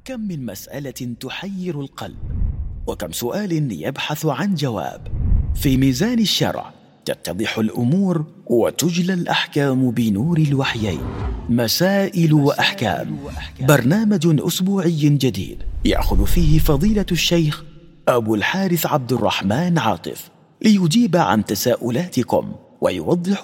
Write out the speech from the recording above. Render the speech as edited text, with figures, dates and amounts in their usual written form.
كم من مسألة تحير القلب، وكم سؤال يبحث عن جواب. في ميزان الشرع تتضح الأمور وتجلى الأحكام بنور الوحيين. مسائل وأحكام، برنامج أسبوعي جديد يأخذ فيه فضيلة الشيخ أبو الحارث عبد الرحمن عاطف ليجيب عن تساؤلاتكم ويوضح